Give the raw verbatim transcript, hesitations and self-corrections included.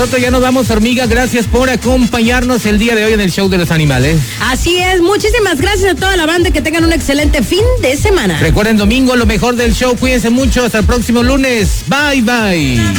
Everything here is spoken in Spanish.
Nosotros ya nos vamos, hormiga. Gracias por acompañarnos el día de hoy en el Show de los Animales. Así es, muchísimas gracias a toda la banda, que tengan un excelente fin de semana. Recuerden, domingo lo mejor del show. Cuídense mucho, hasta el próximo lunes. Bye, bye.